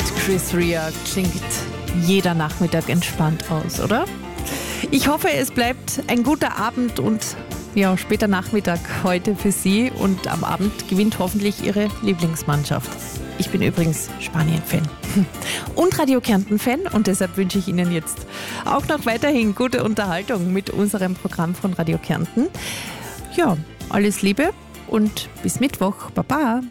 Chris Rea klingt jeder Nachmittag entspannt aus, oder? Ich hoffe, es bleibt ein guter Abend und später Nachmittag heute für Sie und am Abend gewinnt hoffentlich Ihre Lieblingsmannschaft. Ich bin übrigens Spanien-Fan und Radio Kärnten-Fan und deshalb wünsche ich Ihnen jetzt auch noch weiterhin gute Unterhaltung mit unserem Programm von Radio Kärnten. Ja, alles Liebe und bis Mittwoch. Baba!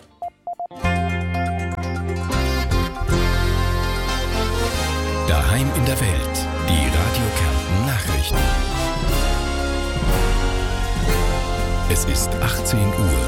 Daheim in der Welt, die Radio Kärnten Nachrichten. Es ist 18 Uhr.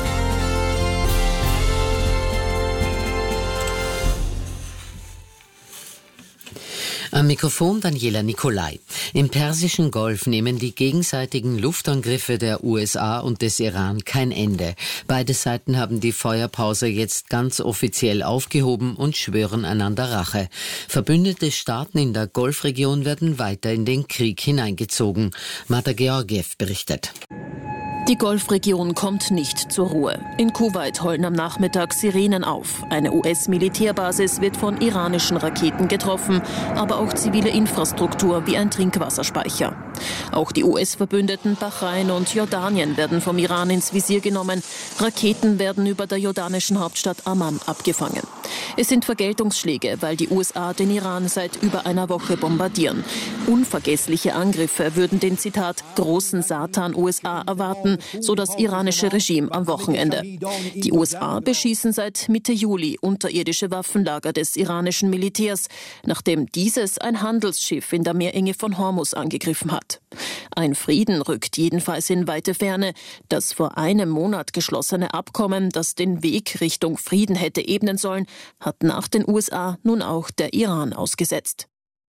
Am Mikrofon Daniela Nicolai. Im Persischen Golf nehmen die gegenseitigen Luftangriffe der USA und des Iran kein Ende. Beide Seiten haben die Feuerpause jetzt ganz offiziell aufgehoben und schwören einander Rache. Verbündete Staaten in der Golfregion werden weiter in den Krieg hineingezogen. Marta Georgiev berichtet. Die Golfregion kommt nicht zur Ruhe. In Kuwait heulen am Nachmittag Sirenen auf. Eine US-Militärbasis wird von iranischen Raketen getroffen, aber auch zivile Infrastruktur wie ein Trinkwasserspeicher. Auch die US-Verbündeten Bahrain und Jordanien werden vom Iran ins Visier genommen. Raketen werden über der jordanischen Hauptstadt Amman abgefangen. Es sind Vergeltungsschläge, weil die USA den Iran seit über einer Woche bombardieren. Unvergessliche Angriffe würden den, Zitat, großen Satan USA erwarten, so das iranische Regime am Wochenende. Die USA beschießen seit Mitte Juli unterirdische Waffenlager des iranischen Militärs, nachdem dieses ein Handelsschiff in der Meerenge von Hormuz angegriffen hat. Ein Frieden rückt jedenfalls in weite Ferne. Das vor einem Monat geschlossene Abkommen, das den Weg Richtung Frieden hätte ebnen sollen, hat nach den USA nun auch der Iran ausgesetzt.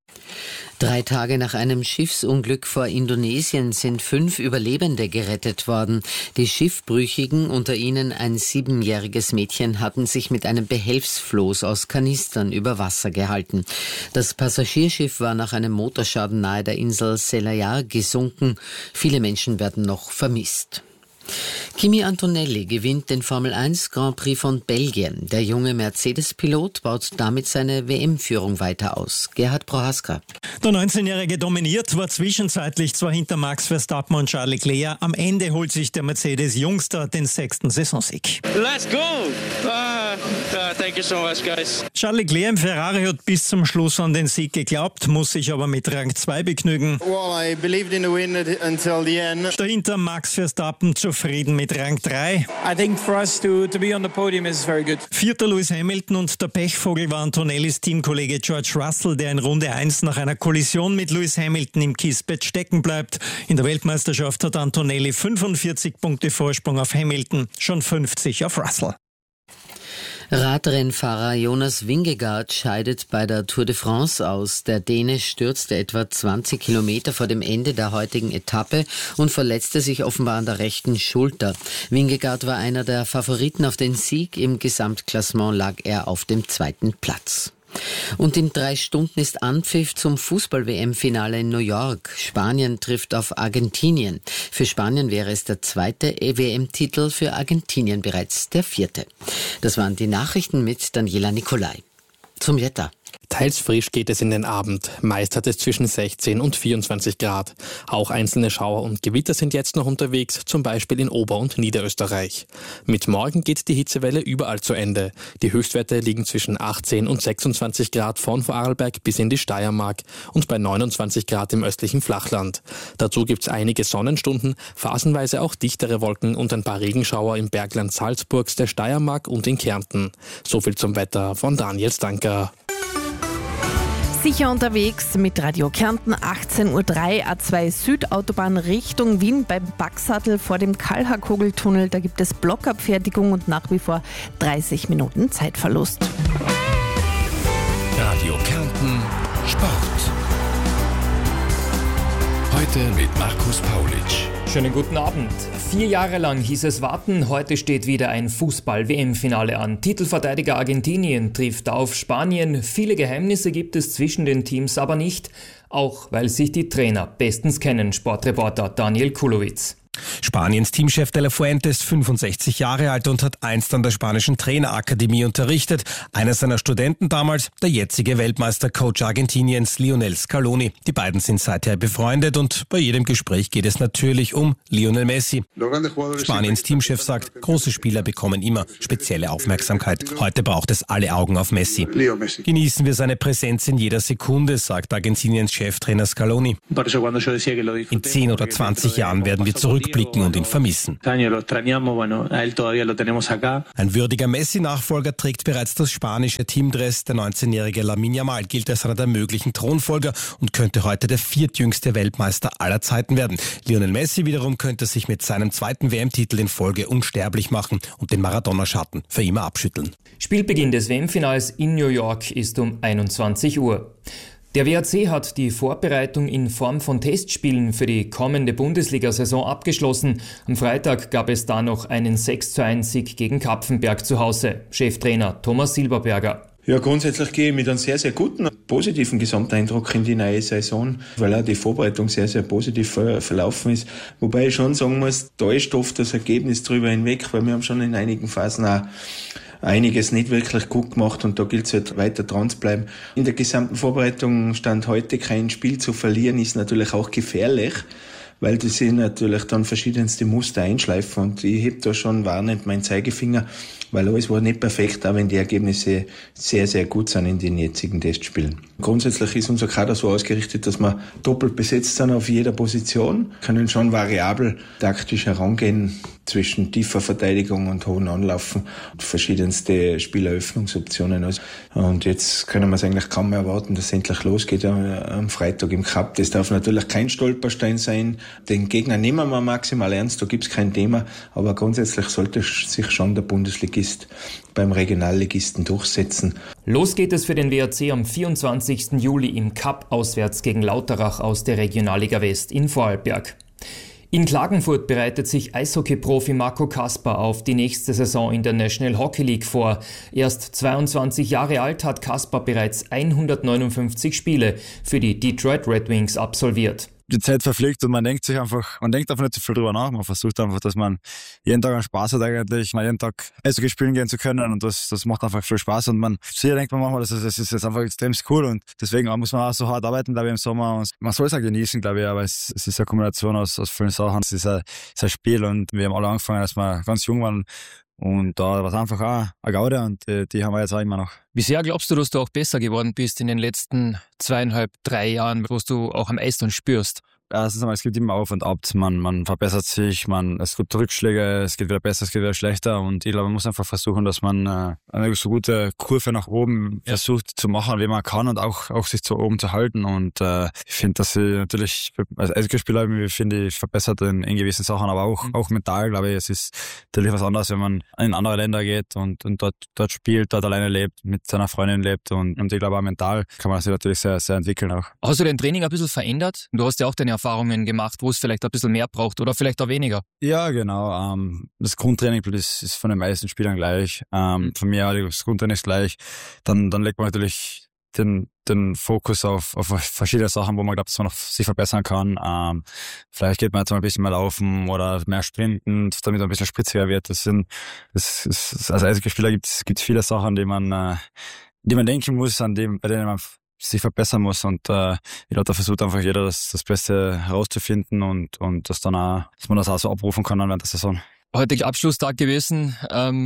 3 Tage nach einem Schiffsunglück vor Indonesien sind 5 Überlebende gerettet worden. Die Schiffbrüchigen, unter ihnen ein 7-jähriges Mädchen, hatten sich mit einem Behelfsfloß aus Kanistern über Wasser gehalten. Das Passagierschiff war nach einem Motorschaden nahe der Insel Selayar gesunken. Viele Menschen werden noch vermisst. Kimi Antonelli gewinnt den Formel 1 Grand Prix von Belgien. Der junge Mercedes-Pilot baut damit seine WM-Führung weiter aus. Gerhard Prohaska. Der 19-Jährige dominiert, war zwischenzeitlich zwar hinter Max Verstappen und Charles Leclerc. Am Ende holt sich der Mercedes-Jungster den 6. Saisonsieg. Let's go! Thank you so much, guys. Charles Leclerc im Ferrari hat bis zum Schluss an den Sieg geglaubt, muss sich aber mit Rang 2 begnügen. Well, I believed in the win until the end. Dahinter Max Verstappen zufrieden mit Rang 3. I think for us to be on the podium is very good. 4. Lewis Hamilton und der Pechvogel war Antonellis Teamkollege George Russell, der in Runde 1 nach einer Kollision mit Lewis Hamilton im Kiesbett stecken bleibt. In der Weltmeisterschaft hat Antonelli 45 Punkte Vorsprung auf Hamilton, schon 50 auf Russell. Radrennfahrer Jonas Vingegaard scheidet bei der Tour de France aus. Der Däne stürzte etwa 20 Kilometer vor dem Ende der heutigen Etappe und verletzte sich offenbar an der rechten Schulter. Vingegaard war einer der Favoriten auf den Sieg. Im Gesamtklassement lag er auf dem 2. Platz. Und in 3 Stunden ist Anpfiff zum Fußball-WM-Finale in New York. Spanien trifft auf Argentinien. Für Spanien wäre es der 2. WM-Titel, für Argentinien bereits der 4. Das waren die Nachrichten mit Daniela Nicolai. Zum Wetter. Teils frisch geht es in den Abend. Meist hat es zwischen 16 und 24 Grad. Auch einzelne Schauer und Gewitter sind jetzt noch unterwegs, zum Beispiel in Ober- und Niederösterreich. Mit morgen geht die Hitzewelle überall zu Ende. Die Höchstwerte liegen zwischen 18 und 26 Grad von Vorarlberg bis in die Steiermark und bei 29 Grad im östlichen Flachland. Dazu gibt's einige Sonnenstunden, phasenweise auch dichtere Wolken und ein paar Regenschauer im Bergland Salzburgs, der Steiermark und in Kärnten. Soviel zum Wetter von Daniel Stanker. Sicher unterwegs mit Radio Kärnten, 18:03 Uhr, A2 Südautobahn Richtung Wien beim Baxsattel vor dem Kallhakogeltunnel. Da gibt es Blockabfertigung und nach wie vor 30 Minuten Zeitverlust. Radio Kärnten Sport. Heute mit Markus Paulitsch. Schönen guten Abend. 4 Jahre lang hieß es warten, heute steht wieder ein Fußball-WM-Finale an. Titelverteidiger Argentinien trifft auf Spanien. Viele Geheimnisse gibt es zwischen den Teams aber nicht, auch weil sich die Trainer bestens kennen, Sportreporter Daniel Kulowitz. Spaniens Teamchef De La Fuente ist 65 Jahre alt und hat einst an der spanischen Trainerakademie unterrichtet. Einer seiner Studenten damals, der jetzige Weltmeister-Coach Argentiniens Lionel Scaloni. Die beiden sind seither befreundet und bei jedem Gespräch geht es natürlich um Lionel Messi. Spaniens Teamchef sagt, große Spieler bekommen immer spezielle Aufmerksamkeit. Heute braucht es alle Augen auf Messi. Genießen wir seine Präsenz in jeder Sekunde, sagt Argentiniens Cheftrainer Scaloni. In 10 oder 20 Jahren werden wir zurückblicken und ihn vermissen. Ein würdiger Messi-Nachfolger trägt bereits das spanische Teamdress. Der 19-jährige Lamine Yamal gilt als einer der möglichen Thronfolger und könnte heute der viertjüngste Weltmeister aller Zeiten werden. Lionel Messi wiederum könnte sich mit seinem zweiten WM-Titel in Folge unsterblich machen und den Maradona-Schatten für immer abschütteln. Spielbeginn des WM-Finals in New York ist um 21 Uhr. Der WAC hat die Vorbereitung in Form von Testspielen für die kommende Bundesliga-Saison abgeschlossen. Am Freitag gab es da noch einen 6:1-Sieg gegen Kapfenberg zu Hause. Cheftrainer Thomas Silberberger. Ja, grundsätzlich gehe ich mit einem sehr, sehr guten, positiven Gesamteindruck in die neue Saison, weil auch die Vorbereitung sehr, sehr positiv verlaufen ist. Wobei ich schon sagen muss, da ist oft das Ergebnis drüber hinweg, weil wir haben schon in einigen Phasen auch einiges nicht wirklich gut gemacht und da gilt es halt weiter dran zu bleiben. In der gesamten Vorbereitung stand heute kein Spiel zu verlieren, ist natürlich auch gefährlich, weil die sich natürlich dann verschiedenste Muster einschleifen und ich heb da schon warnend meinen Zeigefinger, weil alles war nicht perfekt, auch wenn die Ergebnisse sehr, sehr gut sind in den jetzigen Testspielen. Grundsätzlich ist unser Kader so ausgerichtet, dass wir doppelt besetzt sind auf jeder Position, können schon variabel taktisch herangehen zwischen tiefer Verteidigung und hohen Anlaufen und verschiedenste Spieleröffnungsoptionen. Und jetzt können wir es eigentlich kaum mehr erwarten, dass es endlich losgeht am Freitag im Cup. Das darf natürlich kein Stolperstein sein. Den Gegner nehmen wir maximal ernst, da gibt es kein Thema, aber grundsätzlich sollte sich schon der Bundesligist beim Regionalligisten durchsetzen. Los geht es für den WAC am 24. Juli im Cup auswärts gegen Lauterach aus der Regionalliga West in Vorarlberg. In Klagenfurt bereitet sich Eishockey-Profi Marco Kasper auf die nächste Saison in der National Hockey League vor. Erst 22 Jahre alt hat Kasper bereits 159 Spiele für die Detroit Red Wings absolviert. Die Zeit verfliegt und man denkt einfach nicht so viel drüber nach. Man versucht einfach, dass man jeden Tag einen Spaß hat eigentlich, mal jeden Tag Eishockey spielen gehen zu können und das macht einfach viel Spaß und sicher denkt man manchmal, das ist jetzt einfach extrem cool und deswegen muss man auch so hart arbeiten, glaube ich, im Sommer und man soll es auch genießen, glaube ich, aber es ist eine Kombination aus vielen Sachen, es ist ein Spiel und wir haben alle angefangen, als wir ganz jung waren. Und da war es einfach auch eine Gaude und die haben wir jetzt auch immer noch. Wie sehr glaubst du, dass du auch besser geworden bist in den letzten 2,5, 3 Jahren, wo du auch am Eis dann spürst? Erstens einmal, es gibt immer auf und ab, man verbessert sich, es gibt Rückschläge, es geht wieder besser, es geht wieder schlechter und ich glaube, man muss einfach versuchen, dass man eine so gute Kurve nach oben versucht zu machen, wie man kann und auch sich zu oben zu halten und ich finde, dass ich natürlich als Eishockeyspieler ich verbessert in gewissen Sachen, aber auch mental, glaube ich, es ist natürlich was anderes, wenn man in andere Länder geht und dort spielt, dort alleine lebt, mit seiner Freundin lebt und ich glaube auch mental kann man sich natürlich sehr, sehr entwickeln auch. Hast du dein Training ein bisschen verändert? Du hast ja auch deine Erfahrungen gemacht, wo es vielleicht ein bisschen mehr braucht oder vielleicht auch weniger? Ja, genau. Das Grundtraining ist von den meisten Spielern gleich. Von mir auch das Grundtraining ist gleich. Dann legt man natürlich den Fokus auf verschiedene Sachen, wo man glaubt, dass man noch sich verbessern kann. Vielleicht geht man jetzt mal ein bisschen mehr laufen oder mehr sprinten, damit man ein bisschen spritziger wird. Als Eishockeyspieler gibt's viele Sachen, die man denken muss, bei denen man sich verbessern muss und ich glaube, da versucht einfach jeder das Beste herauszufinden und dass man das auch so abrufen kann während der Saison. Heute Abschlusstag gewesen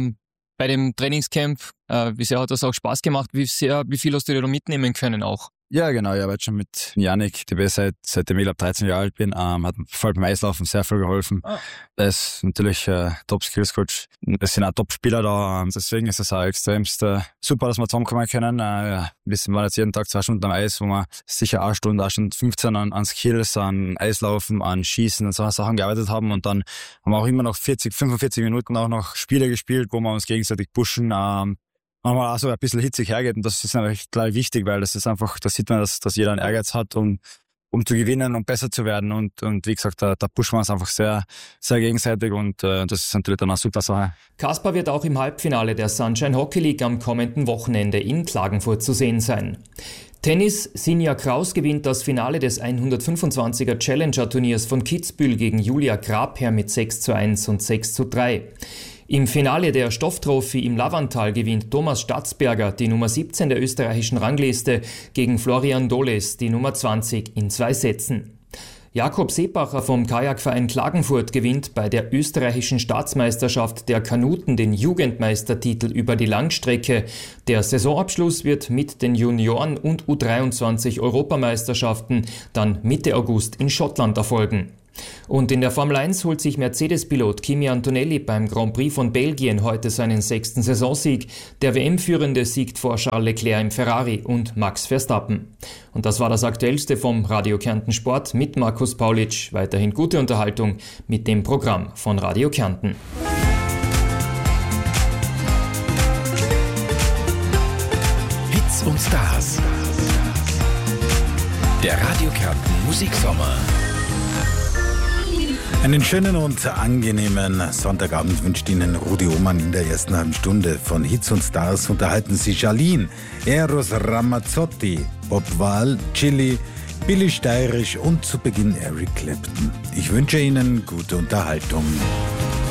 bei dem Trainingscamp. Wie sehr hat das auch Spaß gemacht? Wie viel hast du dir da mitnehmen können auch? Ja, genau. Ich arbeite schon mit Janik, seitdem ich glaube 13 Jahre alt bin, hat vor allem beim Eislaufen sehr viel geholfen. Er ist natürlich Top-Skills-Coach. Es sind auch Top-Spieler da, deswegen ist es auch extremst super, dass wir zusammenkommen können. Wir waren jetzt jeden Tag 2 Stunden am Eis, wo wir sicher 1 Stunde 15 an Skills, an Eislaufen, an Schießen und so Sachen gearbeitet haben und dann haben wir auch immer noch 45 Minuten auch noch Spiele gespielt, wo wir uns gegenseitig pushen, manchmal auch so ein bisschen hitzig hergeht und das ist natürlich gleich wichtig, weil das ist einfach, da sieht man, dass jeder einen Ehrgeiz hat, um zu gewinnen und besser zu werden und wie gesagt, da pushen wir uns einfach sehr, sehr gegenseitig und das ist natürlich dann eine super Sache. Kasper wird auch im Halbfinale der Sunshine Hockey League am kommenden Wochenende in Klagenfurt zu sehen sein. Tennis: Sinja Kraus gewinnt das Finale des 125er Challenger-Turniers von Kitzbühel gegen Julia Grabherr mit 6:1 und 6:3. Im Finale der Stofftrophy im Lavantal gewinnt Thomas Statzberger, die Nummer 17 der österreichischen Rangliste, gegen Florian Doles, die Nummer 20, in 2 Sätzen. Jakob Seebacher vom Kajakverein Klagenfurt gewinnt bei der österreichischen Staatsmeisterschaft der Kanuten den Jugendmeistertitel über die Langstrecke. Der Saisonabschluss wird mit den Junioren- und U23-Europameisterschaften dann Mitte August in Schottland erfolgen. Und in der Formel 1 holt sich Mercedes-Pilot Kimi Antonelli beim Grand Prix von Belgien heute seinen 6. Saisonsieg. Der WM-Führende siegt vor Charles Leclerc im Ferrari und Max Verstappen. Und das war das Aktuellste vom Radio Kärnten Sport mit Markus Paulitsch. Weiterhin gute Unterhaltung mit dem Programm von Radio Kärnten. Hits und Stars. Der Radio Kärnten Musiksommer. Einen schönen und angenehmen Sonntagabend wünscht Ihnen Rudi Ohmann in der ersten halben Stunde. Von Hits und Stars unterhalten Sie Charlene, Eros Ramazzotti, Bob Wahl, Chili, Billy Steirisch und zu Beginn Eric Clapton. Ich wünsche Ihnen gute Unterhaltung.